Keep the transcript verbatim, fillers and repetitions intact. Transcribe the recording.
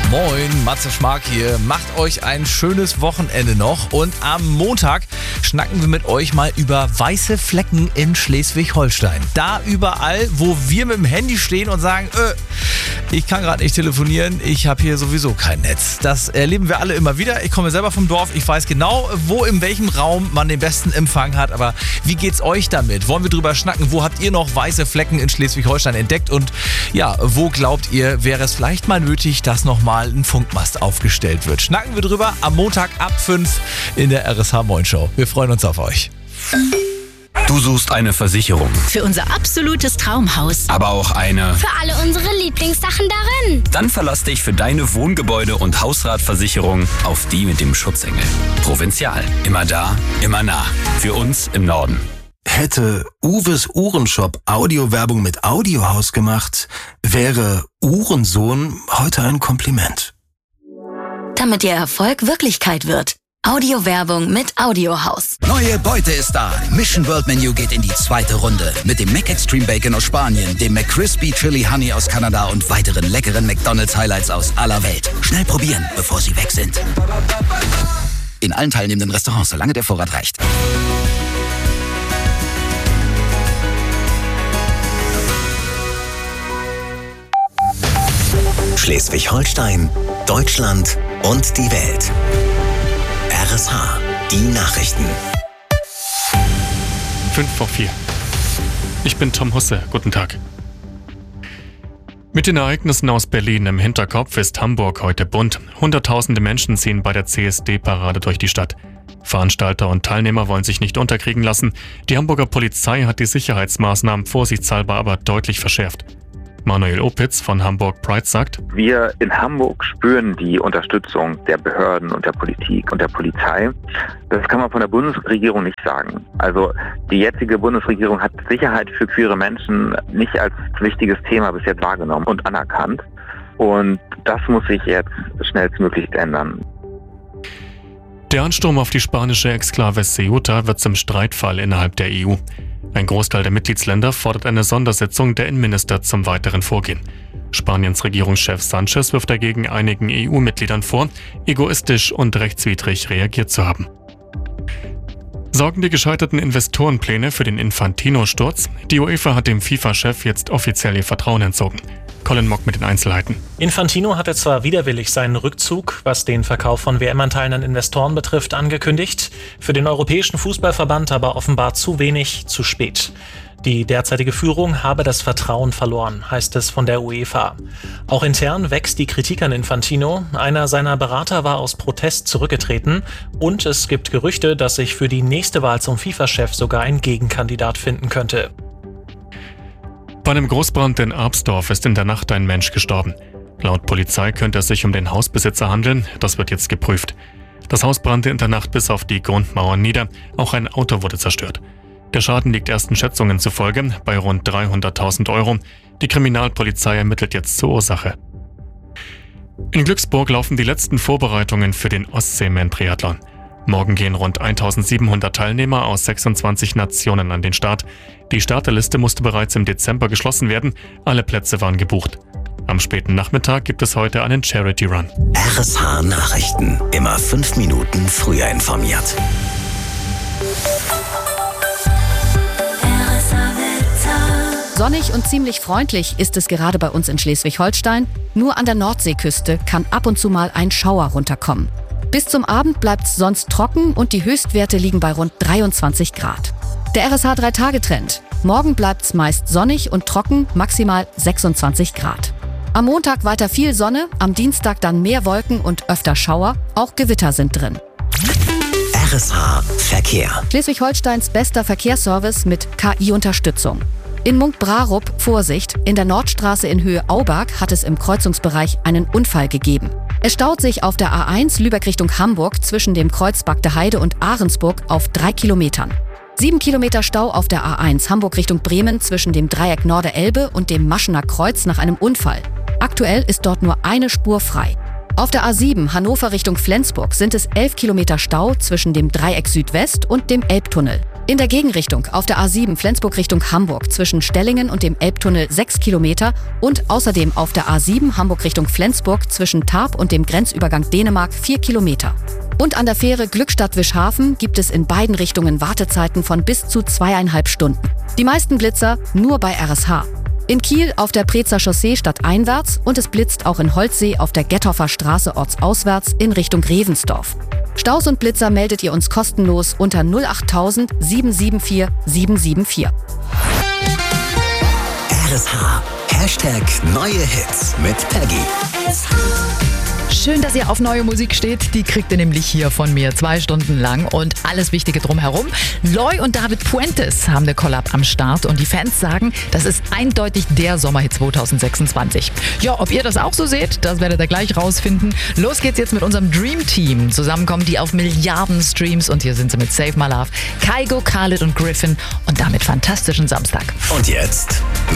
Moin, Matze Schmark hier. Macht euch ein schönes Wochenende noch und am Montag schnacken wir mit euch mal über weiße Flecken in Schleswig-Holstein. Da überall, wo wir mit dem Handy stehen und sagen, äh, ich kann gerade nicht telefonieren, ich habe hier sowieso kein Netz. Das erleben wir alle immer wieder. Ich komme selber vom Dorf, ich weiß genau, wo in welchem Raum man den besten Empfang hat. Aber wie geht's euch damit? Wollen wir drüber schnacken? Wo habt ihr noch weiße Flecken in Schleswig-Holstein entdeckt? Und ja, wo glaubt ihr, wäre es vielleicht mal nötig, dass nochmal ein Funkmast aufgestellt wird? Schnacken wir drüber am Montag ab fünf in der R S H Moin Show. Wir freuen uns auf euch. Du suchst eine Versicherung. Für unser absolutes Traumhaus. Aber auch eine... Für alle unsere Lieblingssachen darin. Dann verlass dich für deine Wohngebäude- und Hausratversicherung auf die mit dem Schutzengel. Provinzial. Immer da, immer nah. Für uns im Norden. Hätte Uwes Uhrenshop Audiowerbung mit Audiohaus gemacht, wäre Uhrensohn heute ein Kompliment. Damit Ihr Erfolg Wirklichkeit wird. Audiowerbung mit Audiohaus. Neue Beute ist da. Mission World Menu geht in die zweite Runde. Mit dem Mac Extreme Bacon aus Spanien, dem McCrispy Chili Honey aus Kanada und weiteren leckeren McDonald's Highlights aus aller Welt. Schnell probieren, bevor sie weg sind. In allen teilnehmenden Restaurants, solange der Vorrat reicht. Schleswig-Holstein, Deutschland und die Welt. R S H, die Nachrichten. Fünf vor vier. Ich bin Tom Husse. Guten Tag. Mit den Ereignissen aus Berlin im Hinterkopf ist Hamburg heute bunt. Hunderttausende Menschen ziehen bei der C S D-Parade durch die Stadt. Veranstalter und Teilnehmer wollen sich nicht unterkriegen lassen. Die Hamburger Polizei hat die Sicherheitsmaßnahmen vorsichtshalber aber deutlich verschärft. Manuel Opitz von Hamburg Pride sagt: Wir in Hamburg spüren die Unterstützung der Behörden und der Politik und der Polizei. Das kann man von der Bundesregierung nicht sagen. Also die jetzige Bundesregierung hat Sicherheit für queere Menschen nicht als wichtiges Thema bis jetzt wahrgenommen und anerkannt. Und das muss sich jetzt schnellstmöglich ändern. Der Ansturm auf die spanische Exklave Ceuta wird zum Streitfall innerhalb der E U. Ein Großteil der Mitgliedsländer fordert eine Sondersitzung der Innenminister zum weiteren Vorgehen. Spaniens Regierungschef Sanchez wirft dagegen einigen E U-Mitgliedern vor, egoistisch und rechtswidrig reagiert zu haben. Sorgen die gescheiterten Investorenpläne für den Infantino-Sturz? Die UEFA hat dem FIFA-Chef jetzt offiziell ihr Vertrauen entzogen. Colin Mock mit den Einzelheiten. Infantino hatte zwar widerwillig seinen Rückzug, was den Verkauf von W M-Anteilen an Investoren betrifft, angekündigt, für den Europäischen Fußballverband aber offenbar zu wenig, zu spät. Die derzeitige Führung habe das Vertrauen verloren, heißt es von der UEFA. Auch intern wächst die Kritik an Infantino. Einer seiner Berater war aus Protest zurückgetreten und es gibt Gerüchte, dass sich für die nächste Wahl zum FIFA-Chef sogar ein Gegenkandidat finden könnte. Bei einem Großbrand in Arpsdorf ist in der Nacht ein Mensch gestorben. Laut Polizei könnte es sich um den Hausbesitzer handeln, das wird jetzt geprüft. Das Haus brannte in der Nacht bis auf die Grundmauern nieder, auch ein Auto wurde zerstört. Der Schaden liegt ersten Schätzungen zufolge bei rund dreihunderttausend Euro. Die Kriminalpolizei ermittelt jetzt zur Ursache. In Glücksburg laufen die letzten Vorbereitungen für den Ostseeman-Triathlon. Morgen gehen rund eintausendsiebenhundert Teilnehmer aus sechsundzwanzig Nationen an den Start. Die Starterliste musste bereits im Dezember geschlossen werden, alle Plätze waren gebucht. Am späten Nachmittag gibt es heute einen Charity Run. R S H Nachrichten, immer fünf Minuten früher informiert. Sonnig und ziemlich freundlich ist es gerade bei uns in Schleswig-Holstein. Nur an der Nordseeküste kann ab und zu mal ein Schauer runterkommen. Bis zum Abend bleibt es sonst trocken und die Höchstwerte liegen bei rund dreiundzwanzig Grad. Der R S H drei Tage Trend. Morgen bleibt es meist sonnig und trocken, maximal sechsundzwanzig Grad. Am Montag weiter viel Sonne, am Dienstag dann mehr Wolken und öfter Schauer. Auch Gewitter sind drin. R S H Verkehr. Schleswig-Holsteins bester Verkehrsservice mit K I-Unterstützung. In Munkbrarup Vorsicht, in der Nordstraße in Höhe Auberg hat es im Kreuzungsbereich einen Unfall gegeben. Es staut sich auf der A eins Lübeck Richtung Hamburg zwischen dem Kreuz Bagde Heide und Ahrensburg auf drei Kilometern. Sieben Kilometer Stau auf der A eins Hamburg Richtung Bremen zwischen dem Dreieck Norde-Elbe und dem Maschener Kreuz nach einem Unfall. Aktuell ist dort nur eine Spur frei. Auf der A sieben Hannover Richtung Flensburg sind es elf Kilometer Stau zwischen dem Dreieck Südwest und dem Elbtunnel. In der Gegenrichtung auf der A sieben Flensburg Richtung Hamburg zwischen Stellingen und dem Elbtunnel sechs Kilometer und außerdem auf der A sieben Hamburg Richtung Flensburg zwischen Tarp und dem Grenzübergang Dänemark vier Kilometer. Und an der Fähre Glückstadt-Wischhafen gibt es in beiden Richtungen Wartezeiten von bis zu zweieinhalb Stunden. Die meisten Blitzer nur bei R S H. In Kiel auf der Prezer Chaussee stadteinwärts und es blitzt auch in Holzsee auf der Gethofer Straße ortsauswärts in Richtung Revensdorf. Staus und Blitzer meldet ihr uns kostenlos unter null acht tausend sieben sieben vier sieben sieben vier. R S H. Hashtag neue Hits mit Peggy. Schön, dass ihr auf neue Musik steht. Die kriegt ihr nämlich hier von mir zwei Stunden lang und alles Wichtige drumherum. Loy und David Puentes haben eine Collab am Start und die Fans sagen, das ist eindeutig der Sommerhit zwanzig sechsundzwanzig. Ja, ob ihr das auch so seht, das werdet ihr gleich rausfinden. Los geht's jetzt mit unserem Dream Team. Zusammen kommen die auf Milliarden Streams und hier sind sie mit Save My Love, Kygo, Khalid und Griffin und damit fantastischen Samstag. Und jetzt